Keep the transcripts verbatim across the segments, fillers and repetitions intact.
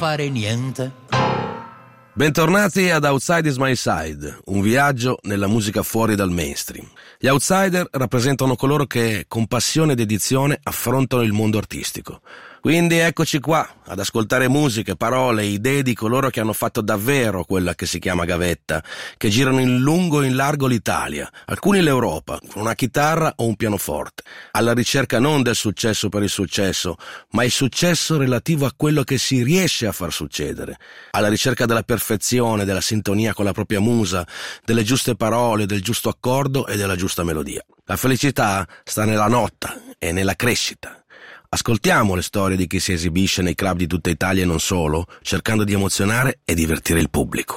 fare niente. Bentornati ad Outside is My Side, un viaggio nella musica fuori dal mainstream. Gli outsider rappresentano coloro che con passione ed dedizione affrontano il mondo artistico. Quindi eccoci qua, ad ascoltare musiche, parole, idee di coloro che hanno fatto davvero quella che si chiama gavetta, che girano in lungo e in largo l'Italia, alcuni l'Europa, con una chitarra o un pianoforte, alla ricerca non del successo per il successo, ma il successo relativo a quello che si riesce a far succedere, alla ricerca della perfezione, della sintonia con la propria musa, delle giuste parole, del giusto accordo e della giusta melodia. La felicità sta nella notta e nella crescita. Ascoltiamo le storie di chi si esibisce nei club di tutta Italia e non solo, cercando di emozionare e divertire il pubblico.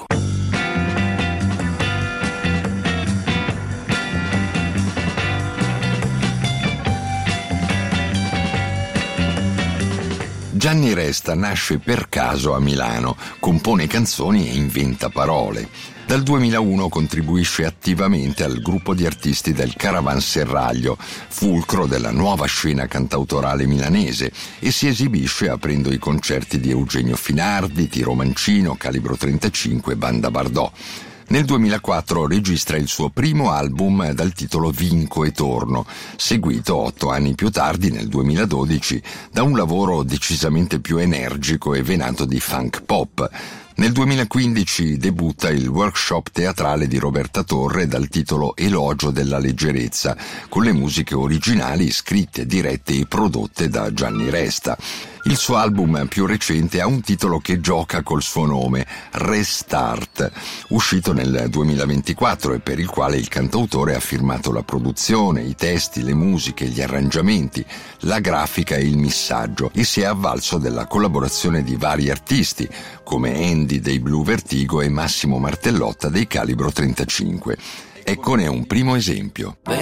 Gianni Resta nasce per caso a Milano, compone canzoni e inventa parole. Dal duemilauno contribuisce attivamente al gruppo di artisti del Caravanserraglio, fulcro della nuova scena cantautorale milanese, e si esibisce aprendo i concerti di Eugenio Finardi, Tiro Mancino, Calibro trentacinque e Banda Bardò. Nel duemilaquattro registra il suo primo album dal titolo Vinco e Torno, seguito otto anni più tardi, nel duemiladodici, da un lavoro decisamente più energico e venato di funk pop. Nel duemilaquindici debutta il workshop teatrale di Roberta Torre dal titolo Elogio della leggerezza, con le musiche originali scritte, dirette e prodotte da Gianni Resta. Il suo album più recente ha un titolo che gioca col suo nome, Restart, uscito nel duemilaventiquattro e per il quale il cantautore ha firmato la produzione, i testi, le musiche, gli arrangiamenti, la grafica e il missaggio, e si è avvalso della collaborazione di vari artisti come Andy dei Blue Vertigo e Massimo Martellotta dei Calibro trentacinque. Eccone un primo esempio.